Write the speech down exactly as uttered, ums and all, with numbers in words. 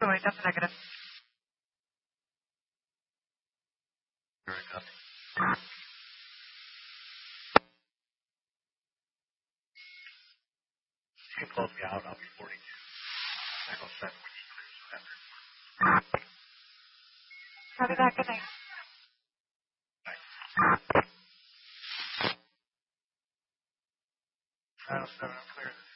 Oh, wait, that's a negative. Very good. You can close me out. I'll be forty-two. I go seven when you clear, so after. Copy that. Good night. nine oh seven, I'm clear.